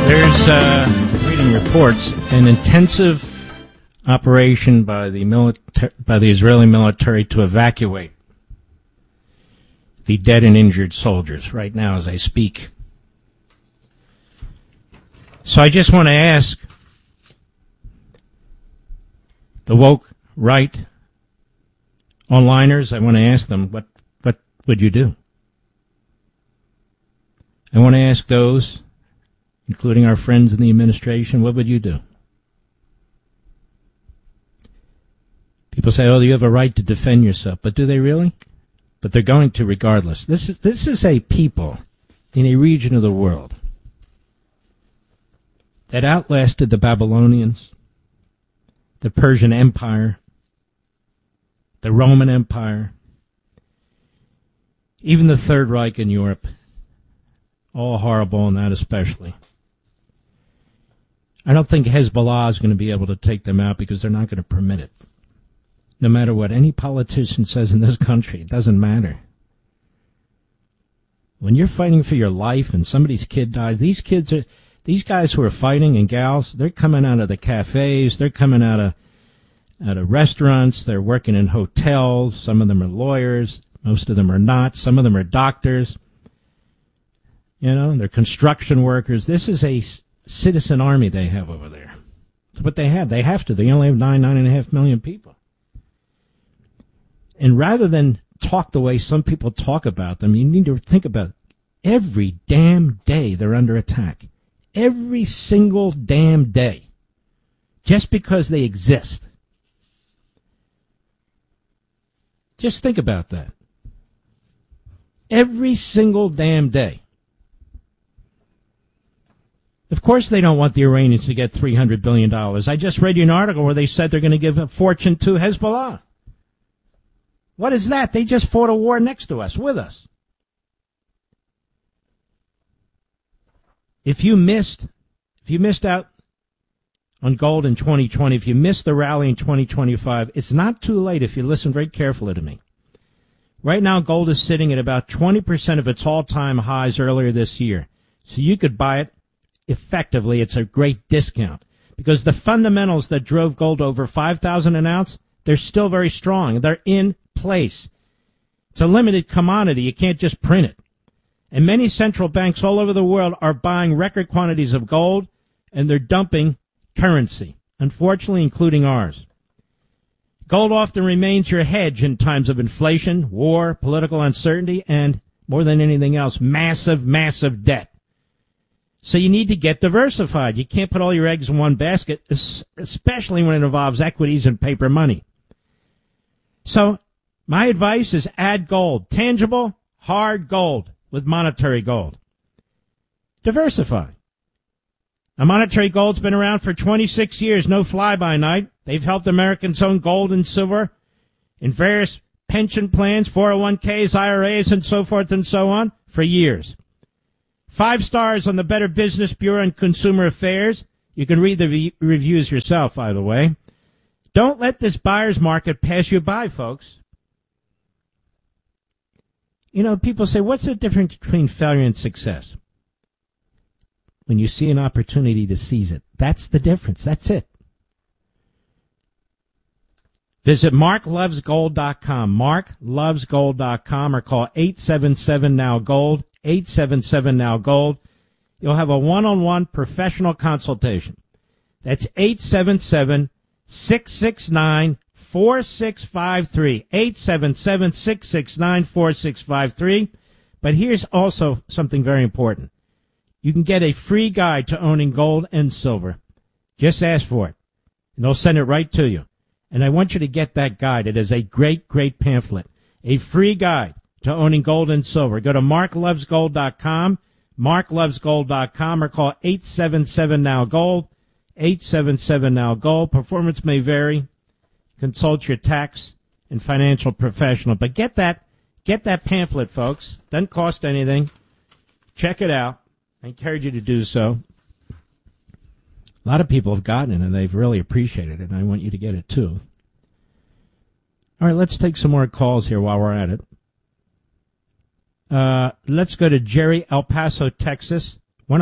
There's, reading reports, an intensive operation by the Israeli military to evacuate the dead and injured soldiers right now as I speak. So I just want to ask the woke right onliners, I want to ask them, what would you do? I want to ask those, including our friends in the administration, what would you do? People say, oh, you have a right to defend yourself. But do they really? But they're going to regardless. This is a people in a region of the world that outlasted the Babylonians, the Persian Empire, the Roman Empire, even the Third Reich in Europe. All horrible, and that especially. I don't think Hezbollah is going to be able to take them out because they're not going to permit it. No matter what any politician says in this country, it doesn't matter. When you're fighting for your life and somebody's kid dies, these guys who are fighting and gals, they're coming out of the cafes, they're coming out of restaurants, they're working in hotels, some of them are lawyers, most of them are not, some of them are doctors, they're construction workers. This is a citizen army they have over there. That's what they have. They have to. They only have 9.5 million people. And rather than talk the way some people talk about them, you need to think about every damn day they're under attack. Every single damn day. Just because they exist. Just think about that. Every single damn day. Of course they don't want the Iranians to get $300 billion. I just read you an article where they said they're going to give a fortune to Hezbollah. What is that? They just fought a war next to us, with us. If you missed out on gold in 2020, if you missed the rally in 2025, it's not too late if you listen very carefully to me. Right now, gold is sitting at about 20% of its all-time highs earlier this year. So you could buy it effectively. It's a great discount because the fundamentals that drove gold over 5,000 an ounce, they're still very strong. They're in place. It's a limited commodity. You can't just print it. And many central banks all over the world are buying record quantities of gold, and they're dumping currency, unfortunately, including ours. Gold often remains your hedge in times of inflation, war, political uncertainty, and, more than anything else, massive, massive debt. So you need to get diversified. You can't put all your eggs in one basket, especially when it involves equities and paper money. So my advice is add gold, tangible, hard gold with monetary gold. Diversify. Now, monetary gold's been around for 26 years, no fly-by-night. They've helped Americans own gold and silver in various pension plans, 401ks, IRAs, and so forth and so on for years. 5 stars on the Better Business Bureau and Consumer Affairs. You can read the reviews yourself, by the way. Don't let this buyer's market pass you by, folks. People say, what's the difference between failure and success? When you see an opportunity to seize it. That's the difference. That's it. Visit marklovesgold.com, marklovesgold.com, or call 877-NOW-GOLD, 877-NOW-GOLD. You'll have a one-on-one professional consultation. That's 877-669-4653, 877-669-4653. But here's also something very important. You can get a free guide to owning gold and silver. Just ask for it, and they'll send it right to you. And I want you to get that guide. It is a great, great pamphlet, a free guide to owning gold and silver. Go to marklovesgold.com, marklovesgold.com, or call 877-NOW-GOLD, 877-NOW-GOLD. Performance may vary. Consult your tax and financial professional. But get that pamphlet, folks. Doesn't cost anything. Check it out. I encourage you to do so. A lot of people have gotten it, and they've really appreciated it, and I want you to get it, too. All right, let's take some more calls here while we're at it. Let's go to Jerry, El Paso, Texas. One of my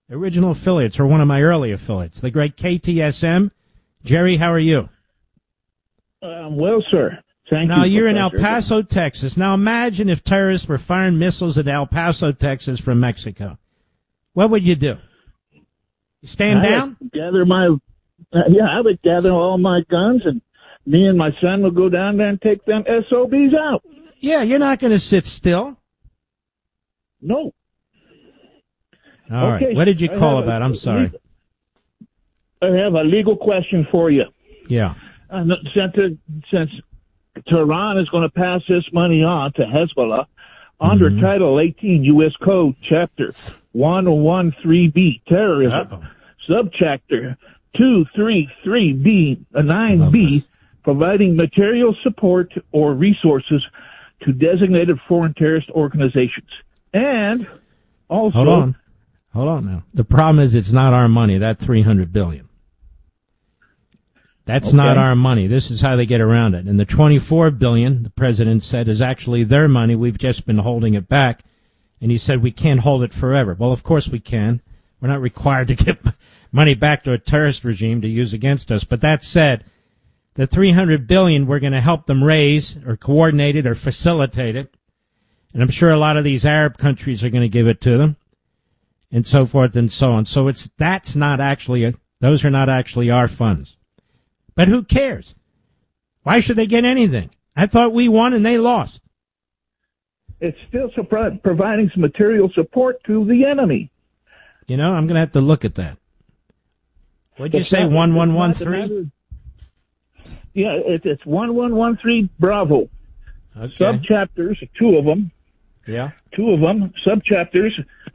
Original affiliates, or one of my early affiliates, the great KTSM. Jerry, how are you? Well, sir. Thank you. Now, you're in El Paso, Texas. Now, imagine if terrorists were firing missiles at El Paso, Texas from Mexico. What would you do? You stand down? I would gather all my guns, and me and my son would go down there and take them SOBs out. Yeah, you're not going to sit still. No. All right. What did you call about? I'm sorry. I have a legal question for you. Yeah. Since Tehran is going to pass this money on to Hezbollah, under Title 18 U.S. Code, Chapter 113B, Terrorism, Subchapter 233B, 9B, providing material support or resources to designated foreign terrorist organizations. And also... Hold on now. The problem is it's not our money, that $300 billion. That's not our money. This is how they get around it. And the $24 billion, the president said, is actually their money. We've just been holding it back. And he said we can't hold it forever. Well, of course we can. We're not required to give money back to a terrorist regime to use against us. But that said, the $300 billion, we're going to help them raise or coordinate it or facilitate it. And I'm sure a lot of these Arab countries are going to give it to them, and so forth and so on. So those are not actually our funds. But who cares? Why should they get anything? I thought we won and they lost. It's still providing some material support to the enemy. You know, I'm going to have to look at that. What'd you say, 1113? Yeah, it's 1113 Bravo. Okay. Subchapters, two of them. Yeah. Two of them, subchapters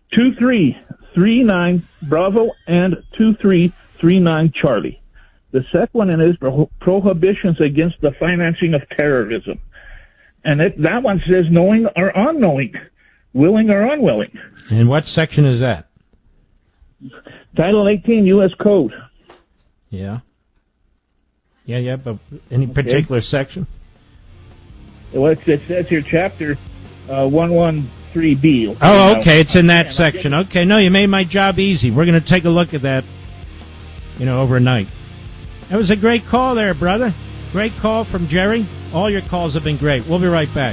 2339 Bravo and 2339 Charlie. The second one is prohibitions against the financing of terrorism. And that one says knowing or unknowing, willing or unwilling. And what section is that? Title 18 U.S. Code. Yeah. Yeah, but any particular section? Well, it says here chapter 113B. Oh, okay, it's in that section. Okay, no, you made my job easy. We're going to take a look at that, overnight. That was a great call there, brother. Great call from Jerry. All your calls have been great. We'll be right back.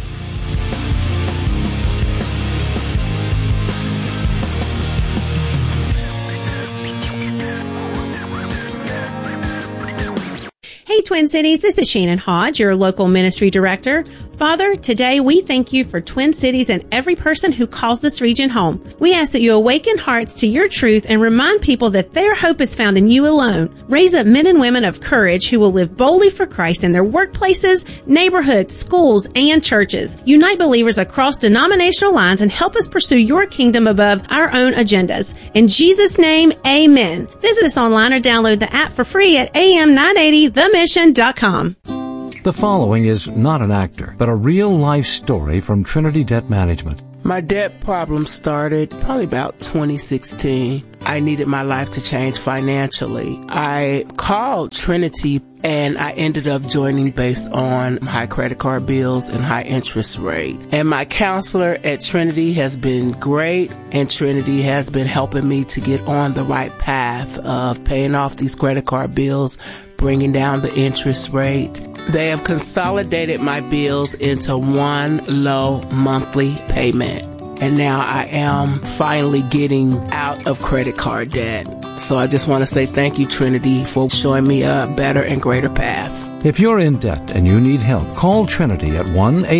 Hey, Twin Cities, this is Shannon Hodge, your local ministry director. Father, today we thank you for Twin Cities and every person who calls this region home. We ask that you awaken hearts to your truth and remind people that their hope is found in you alone. Raise up men and women of courage who will live boldly for Christ in their workplaces, neighborhoods, schools, and churches. Unite believers across denominational lines and help us pursue your kingdom above our own agendas. In Jesus' name, amen. Visit us online or download the app for free at am980themission.com. The following is not an actor, but a real-life story from Trinity Debt Management. My debt problem started probably about 2016. I needed my life to change financially. I called Trinity and I ended up joining based on high credit card bills and high interest rate. And my counselor at Trinity has been great, and Trinity has been helping me to get on the right path of paying off these credit card bills, bringing down the interest rate. They have consolidated my bills into one low monthly payment. And now I am finally getting out of credit card debt. So I just want to say thank you, Trinity, for showing me a better and greater path. If you're in debt and you need help, call Trinity at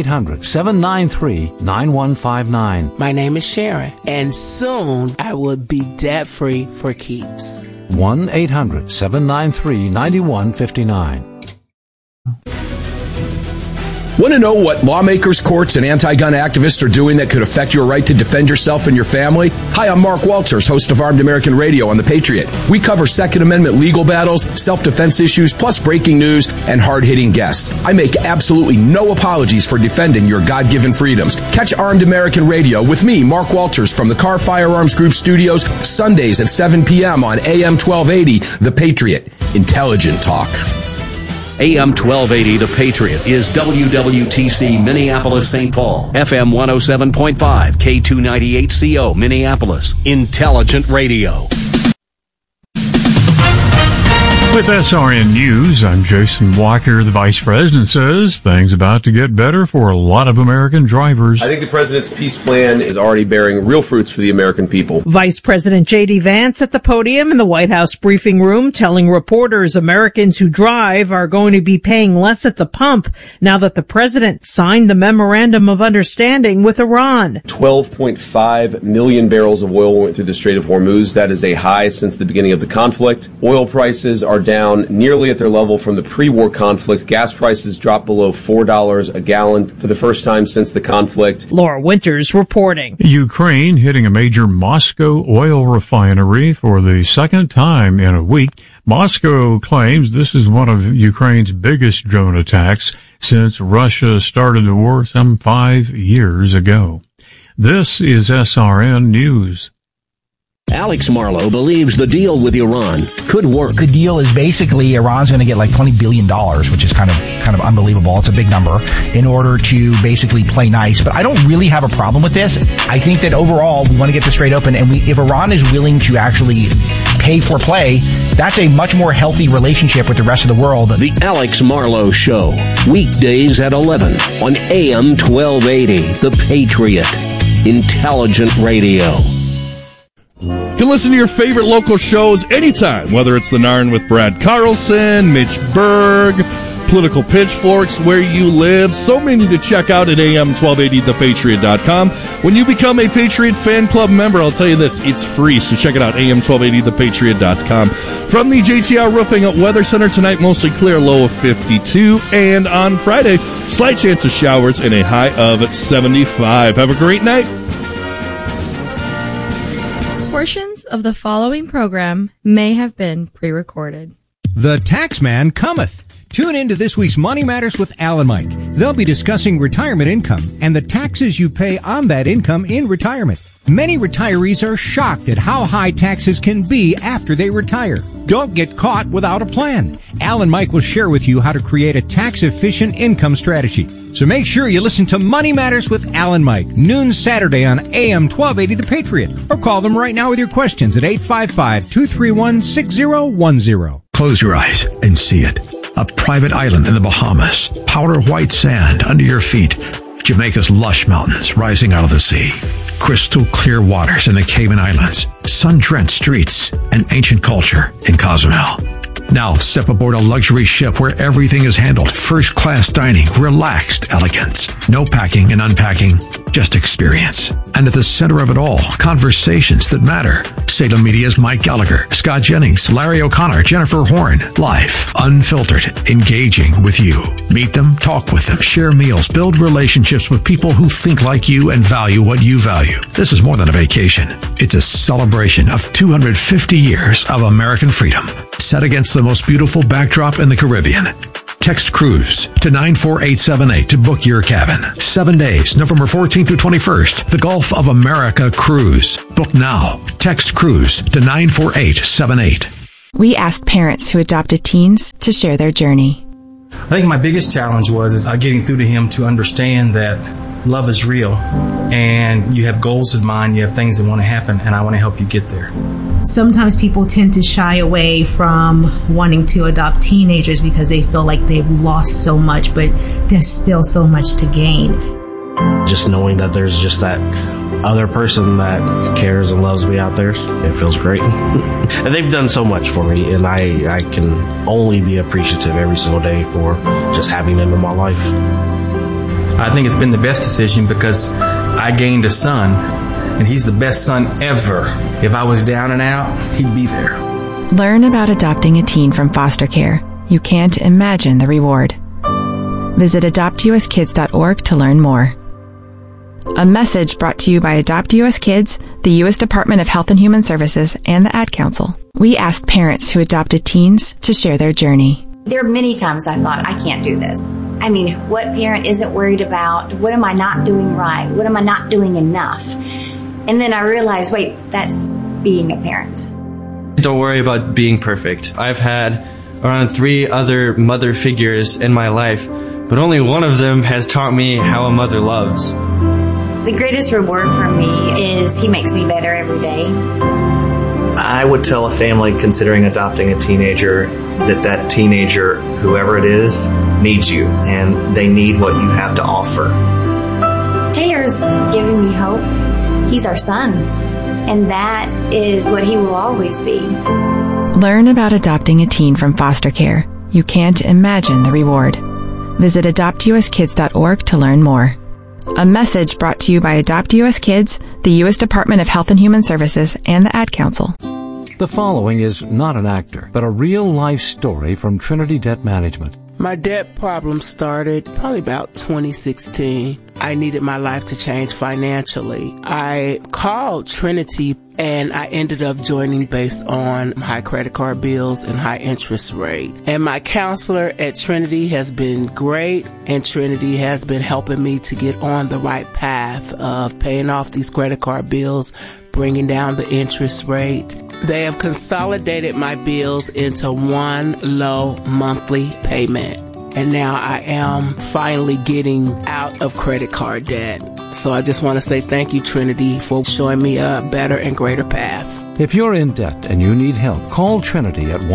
1-800-793-9159. My name is Sharon, and soon I will be debt-free for keeps. 1-800-793-9159. Want to know what lawmakers, courts, and anti-gun activists are doing that could affect your right to defend yourself and your family? Hi, I'm Mark Walters, host of Armed American Radio on The Patriot. We cover Second Amendment legal battles, self-defense issues, plus breaking news and hard-hitting guests. I make absolutely no apologies for defending your God-given freedoms. Catch Armed American Radio with me, Mark Walters, from the Car Firearms Group studios, Sundays at 7 p.m. on AM 1280, The Patriot. Intelligent talk. AM 1280 The Patriot is WWTC Minneapolis St. Paul, FM 107.5, K298CO Minneapolis, Intelligent Radio. With SRN News, I'm Jason Walker. The Vice President says things about to get better for a lot of American drivers. I think the President's peace plan is already bearing real fruits for the American people. Vice President J.D. Vance at the podium in the White House briefing room telling reporters Americans who drive are going to be paying less at the pump now that the President signed the Memorandum of Understanding with Iran. 12.5 million barrels of oil went through the Strait of Hormuz. That is a high since the beginning of the conflict. Oil prices are down nearly at their level from the pre-war conflict. Gas prices dropped below $4 a gallon for the first time since the conflict. Laura Winters reporting. Ukraine hitting a major Moscow oil refinery for the second time in a week. Moscow claims this is one of Ukraine's biggest drone attacks since Russia started the war some 5 years ago. This is SRN News. Alex Marlowe believes the deal with Iran could work. The deal is basically Iran's going to get like $20 billion, which is kind of unbelievable. It's a big number in order to basically play nice. But I don't really have a problem with this. I think that overall we want to get this straight open. And if Iran is willing to actually pay for play, that's a much more healthy relationship with the rest of the world. The Alex Marlowe Show, weekdays at 11 on AM 1280, The Patriot, Intelligent Radio. You can listen to your favorite local shows anytime, whether it's The Narn with Brad Carlson, Mitch Berg, Political Pitchforks, Where You Live. So many to check out at am1280thepatriot.com. When you become a Patriot Fan Club member, I'll tell you this, it's free, so check it out, am1280thepatriot.com. From the JTR Roofing Weather Center tonight, mostly clear, low of 52. And on Friday, slight chance of showers and a high of 75. Have a great night. Portions of the following program may have been pre-recorded. The Taxman cometh. Tune in to this week's Money Matters with Al and Mike. They'll be discussing retirement income and the taxes you pay on that income in retirement. Many retirees are shocked at how high taxes can be after they retire. Don't get caught without a plan. Al and Mike will share with you how to create a tax-efficient income strategy. So make sure you listen to Money Matters with Al and Mike, noon Saturday on AM 1280 The Patriot. Or call them right now with your questions at 855-231-6010. Close your eyes and see it. A private island in the Bahamas. Powder white sand under your feet. Jamaica's lush mountains rising out of the sea. Crystal clear waters in the Cayman Islands. Sun-drenched streets and ancient culture in Cozumel. Now step aboard a luxury ship where everything is handled. First-class dining, relaxed elegance. No packing and unpacking, just experience. And at the center of it all, conversations that matter. Salem Media's Mike Gallagher, Scott Jennings, Larry O'Connor, Jennifer Horn. Live, unfiltered, engaging with you. Meet them, talk with them, share meals, build relationships with people who think like you and value what you value. This is more than a vacation. It's a celebration of 250 years of American freedom, set against the most beautiful backdrop in the Caribbean. Text cruise to 94878 to book your cabin. 7 days, November 14th through 21st. The Gulf of America Cruise. Book now. Text cruise to 94878. We asked parents who adopted teens to share their journey. I think my biggest challenge was getting through to him to understand that love is real and you have goals in mind, you have things that want to happen, and I want to help you get there. Sometimes people tend to shy away from wanting to adopt teenagers because they feel like they've lost so much, but there's still so much to gain. Just knowing that there's just that other person that cares and loves me out there, it feels great. And they've done so much for me, and I can only be appreciative every single day for just having them in my life. I think it's been the best decision because I gained a son, and he's the best son ever. If I was down and out, he'd be there. Learn about adopting a teen from foster care. You can't imagine the reward. Visit adoptuskids.org to learn more. A message brought to you by Adopt U.S. Kids, the U.S. Department of Health and Human Services, and the Ad Council. We asked parents who adopted teens to share their journey. There are many times I thought, I can't do this. I mean, what parent isn't worried about, what am I not doing right? What am I not doing enough? And then I realized, wait, that's being a parent. Don't worry about being perfect. I've had around 3 other mother figures in my life, but only one of them has taught me how a mother loves. The greatest reward for me is he makes me better every day. I would tell a family considering adopting a teenager that teenager, whoever it is, needs you, and they need what you have to offer. Taylor's given me hope. He's our son, and that is what he will always be. Learn about adopting a teen from foster care. You can't imagine the reward. Visit adoptuskids.org to learn more. A message brought to you by Adopt US Kids, the U.S. Department of Health and Human Services, and the Ad Council. The following is not an actor, but a real-life story from Trinity Debt Management. My debt problem started probably about 2016. I needed my life to change financially. I called Trinity and I ended up joining based on high credit card bills and high interest rate. And my counselor at Trinity has been great, and Trinity has been helping me to get on the right path of paying off these credit card bills, bringing down the interest rate. They have consolidated my bills into one low monthly payment. And now I am finally getting out of credit card debt. So I just want to say thank you, Trinity, for showing me a better and greater path. If you're in debt and you need help, call Trinity at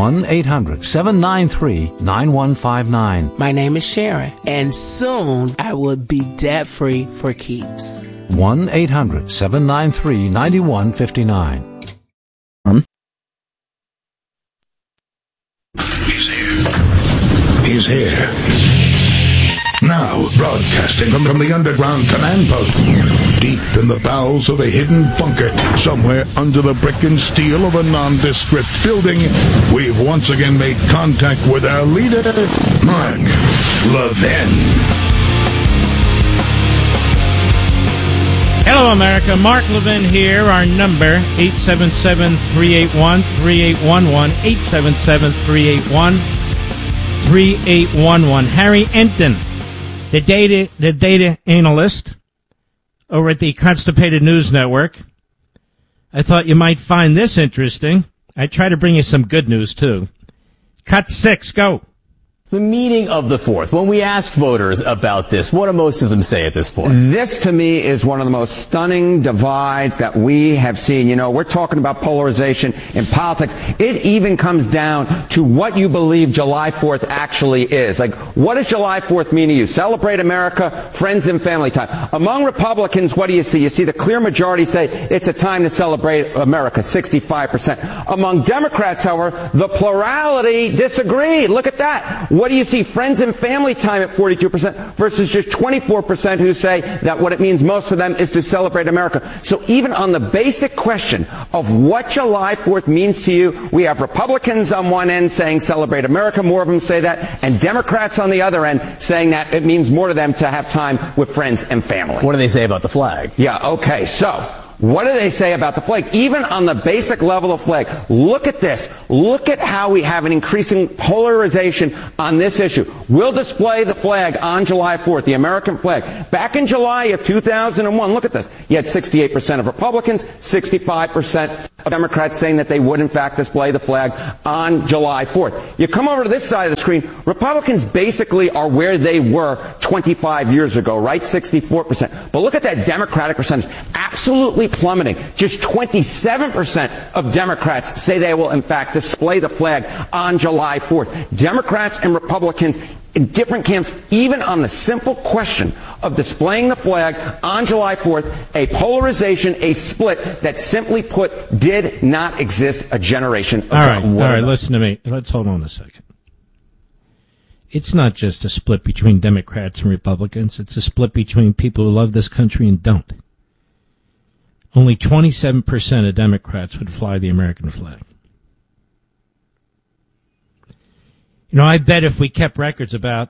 1-800-793-9159. My name is Sharon, and soon I will be debt-free for keeps. 1-800-793-9159. He's here. Now, broadcasting from the underground command post, deep in the bowels of a hidden bunker, somewhere under the brick and steel of a nondescript building, we've once again made contact with our leader, Mark Levin. Hello, America. Mark Levin here. Our number, 877-381-3811, 877-381-3811. Harry Enton, the data analyst over at the Constipated News Network. I thought you might find this interesting. I try to bring you some good news, too. Cut 6, go. The meaning of the 4th. When we ask voters about this, what do most of them say at this point? This, to me, is one of the most stunning divides that we have seen. You know, we're talking about polarization in politics. It even comes down to what you believe July 4th actually is. Like, what does July 4th mean to you? Celebrate America, friends and family time. Among Republicans, what do you see? You see the clear majority say it's a time to celebrate America, 65%. Among Democrats, however, the plurality disagree. Look at that. What do you see? Friends and family time at 42% versus just 24% who say that what it means most for them is to celebrate America. So even on the basic question of what July 4th means to you, we have Republicans on one end saying celebrate America, more of them say that, and Democrats on the other end saying that it means more to them to have time with friends and family. What do they say about the flag? Yeah, okay, so what do they say about the flag? Even on the basic level of flag, look at this. Look at how we have an increasing polarization on this issue. We'll display the flag on July 4th, the American flag. Back in July of 2001, look at this. You had 68% of Republicans, 65% of Democrats saying that they would, in fact, display the flag on July 4th. You come over to this side of the screen, Republicans basically are where they were 25 years ago, right? 64%. But look at that Democratic percentage. Absolutely plummeting. Just 27% of Democrats say they will, in fact, display the flag on July 4th. Democrats and Republicans in different camps, even on the simple question of displaying the flag on July 4th, a polarization, a split that simply put did not exist a generation ago. All right, listen to me. Let's hold on a second. It's not just a split between Democrats and Republicans. It's a split between people who love this country and don't. Only 27% of Democrats would fly the American flag. You know, I bet if we kept records about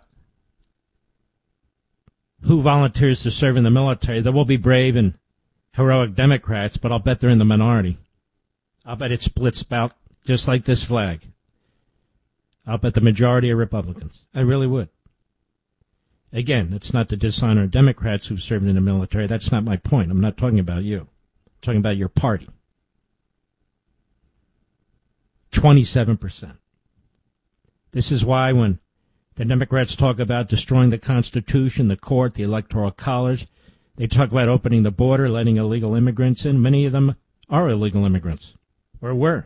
who volunteers to serve in the military, there will be brave and heroic Democrats, but I'll bet they're in the minority. I'll bet it splits about just like this flag. I'll bet the majority are Republicans. I really would. Again, it's not to dishonor Democrats who've served in the military. That's not my point. I'm not talking about you. I'm talking about your party. 27%. This is why when the Democrats talk about destroying the Constitution, the court, the Electoral College, they talk about opening the border, letting illegal immigrants in. Many of them are illegal immigrants. Or were.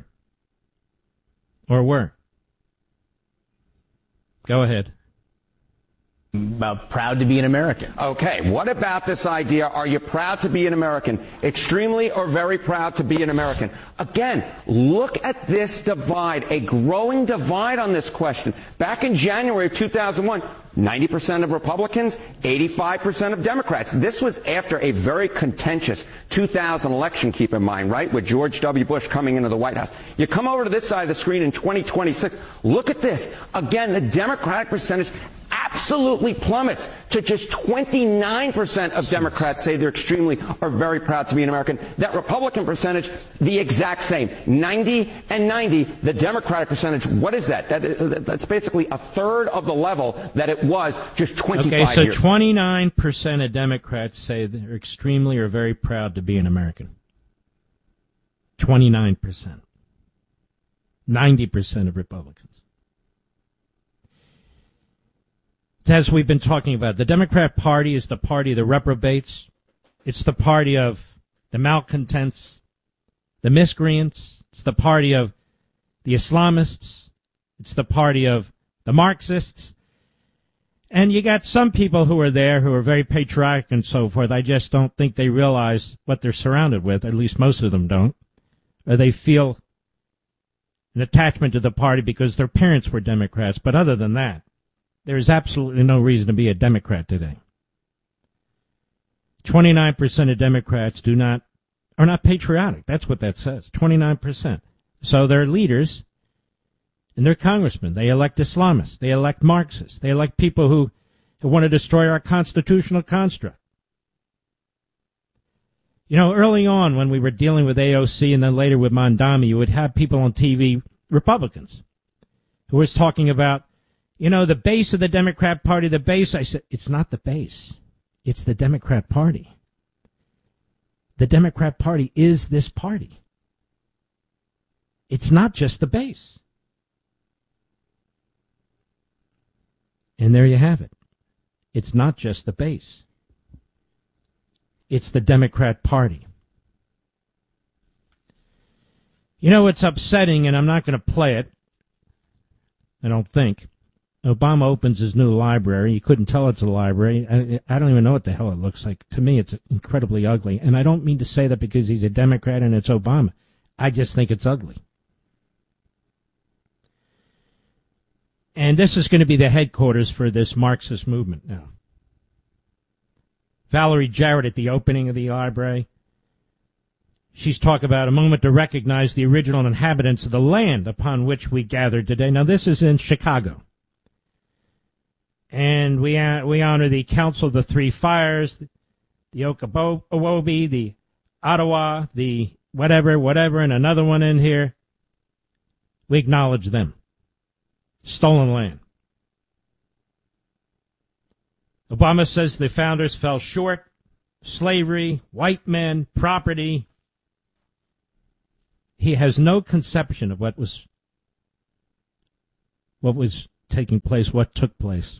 Go ahead. Proud to be an American. Okay, what about this idea? Are you proud to be an American? Extremely or very proud to be an American? Again, look at this divide, a growing divide on this question. Back in January of 2001, 90% of Republicans, 85% of Democrats. This was after a very contentious 2000 election, keep in mind, right, with George W. Bush coming into the White House. You come over to this side of the screen in 2026, look at this. Again, the Democratic percentage absolutely plummets to just 29% of Democrats say they're extremely or very proud to be an American. That Republican percentage, the exact same. 90 and 90. The Democratic percentage, what is that? That's basically a third of the level that it was just 25 years. Okay, so 29% of Democrats say they're extremely or very proud to be an American. 29%. 90% of Republicans. As we've been talking about, the Democrat Party is the party of the reprobates. It's the party of the malcontents, the miscreants. It's the party of the Islamists. It's the party of the Marxists. And you got some people who are there who are very patriotic and so forth. I just don't think they realize what they're surrounded with. At least most of them don't. Or they feel an attachment to the party because their parents were Democrats. But other than that, there is absolutely no reason to be a Democrat today. 29% of Democrats are not patriotic. That's what that says. 29%. So their leaders and their congressmen, they elect Islamists. They elect Marxists. They elect people who want to destroy our constitutional construct. You know, early on when we were dealing with AOC and then later with Mondami, you would have people on TV, Republicans, who was talking about, you know, the base of the Democrat Party, the base. I said, it's not the base. It's the Democrat Party. The Democrat Party is this party. It's not just the base. And there you have it. It's not just the base. It's the Democrat Party. You know, it's upsetting, and I'm not going to play it, I don't think. Obama opens his new library. You couldn't tell it's a library. I don't even know what the hell it looks like. To me, it's incredibly ugly. And I don't mean to say that because he's a Democrat and it's Obama. I just think it's ugly. And this is going to be the headquarters for this Marxist movement now. Valerie Jarrett at the opening of the library. She's talking about a moment to recognize the original inhabitants of the land upon which we gathered today. Now, this is in Chicago. And we honor the Council of the Three Fires, the Okoboji, the Ottawa, the whatever, and another one in here. We acknowledge them. Stolen land. Obama says the founders fell short. Slavery, white men, property. He has no conception of what was taking place, what took place.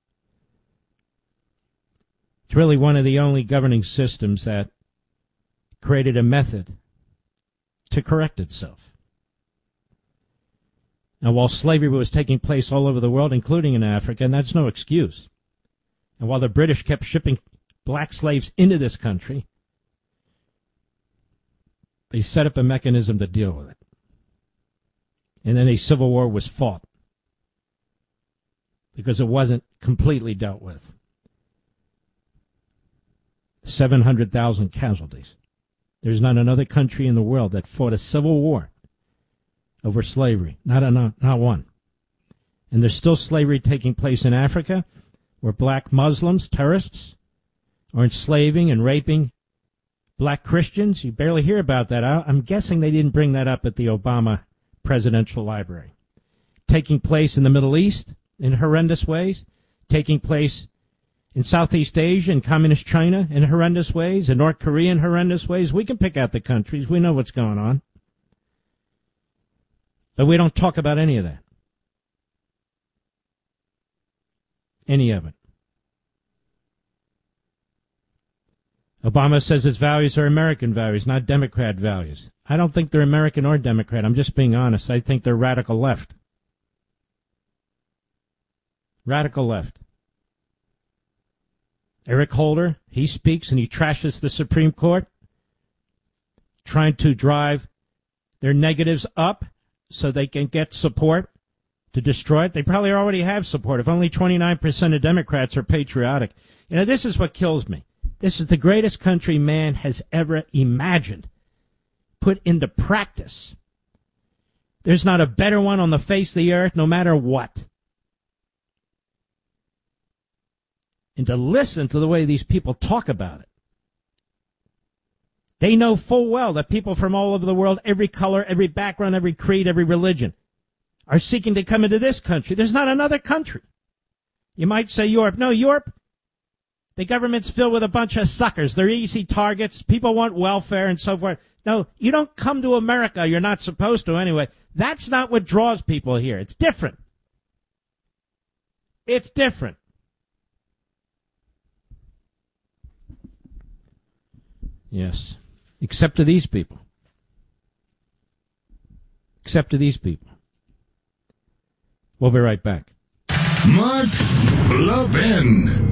It's really one of the only governing systems that created a method to correct itself. Now, while slavery was taking place all over the world, including in Africa, and that's no excuse, and while the British kept shipping black slaves into this country, they set up a mechanism to deal with it. And then a civil war was fought because it wasn't completely dealt with. 700,000 casualties. There's not another country in the world that fought a civil war over slavery. Not one. And there's still slavery taking place in Africa, where black Muslims, terrorists, are enslaving and raping black Christians. You barely hear about that. I'm guessing they didn't bring that up at the Obama Presidential Library. Taking place in the Middle East in horrendous ways. Taking place in Southeast Asia and Communist China in horrendous ways. In North Korea in horrendous ways. We can pick out the countries. We know what's going on. But we don't talk about any of that. Any of it. Obama says his values are American values, not Democrat values. I don't think they're American or Democrat. I'm just being honest. I think they're radical left. Radical left. Eric Holder, he speaks and he trashes the Supreme Court, trying to drive their negatives up so they can get support to destroy it. They probably already have support. If only 29% of Democrats are patriotic. You know, this is what kills me. This is the greatest country man has ever imagined, put into practice. There's not a better one on the face of the earth, no matter what. And to listen to the way these people talk about it. They know full well that people from all over the world, every color, every background, every creed, every religion, are seeking to come into this country. There's not another country. You might say Europe. No, Europe, the government's filled with a bunch of suckers. They're easy targets. People want welfare and so forth. No, you don't come to America. You're not supposed to anyway. That's not what draws people here. It's different. It's different. Yes. Except to these people. Except to these people. We'll be right back. Mark Levin.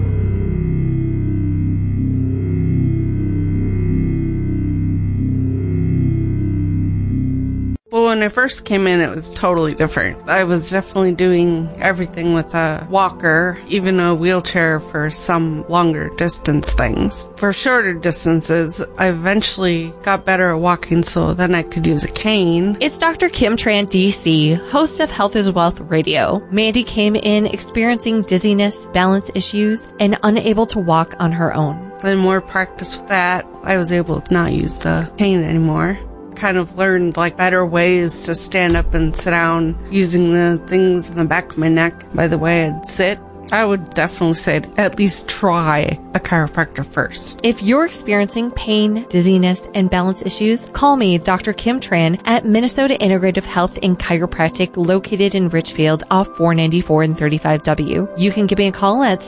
Well, when I first came in, it was totally different. I was definitely doing everything with a walker, even a wheelchair for some longer distance things. For shorter distances, I eventually got better at walking, so then I could use a cane. It's Dr. Kim Tran, DC, host of Health is Wealth Radio. Mandy came in experiencing dizziness, balance issues, and unable to walk on her own. Then more practice with that, I was able to not use the cane anymore. Kind of learned better ways to stand up and sit down using the things in the back of my neck by the way I'd sit. I would definitely say at least try a chiropractor first. If you're experiencing pain, dizziness, and balance issues, call me, Dr. Kim Tran, at Minnesota Integrative Health and Chiropractic, located in Richfield off 494 and 35W. You can give me a call at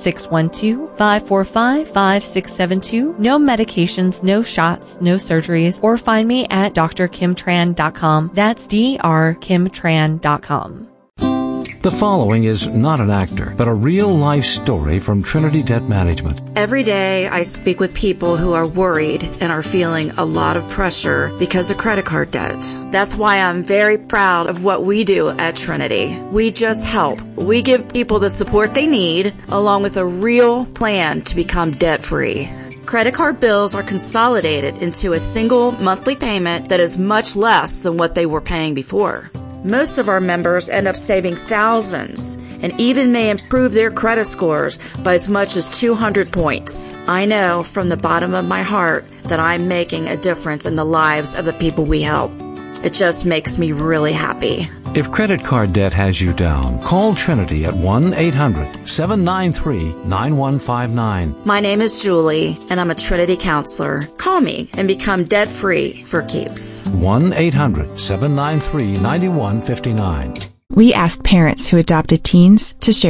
612-545-5672. No medications, no shots, no surgeries, or find me at drkimtran.com. That's drkimtran.com. The following is not an actor, but a real-life story from Trinity Debt Management. Every day I speak with people who are worried and are feeling a lot of pressure because of credit card debt. That's why I'm very proud of what we do at Trinity. We just help. We give people the support they need, along with a real plan to become debt-free. Credit card bills are consolidated into a single monthly payment that is much less than what they were paying before. Most of our members end up saving thousands and even may improve their credit scores by as much as 200 points. I know from the bottom of my heart that I'm making a difference in the lives of the people we help. It just makes me really happy. If credit card debt has you down, call Trinity at 1-800-793-9159. My name is Julie, and I'm a Trinity counselor. Call me and become debt-free for keeps. 1-800-793-9159. We asked parents who adopted teens to share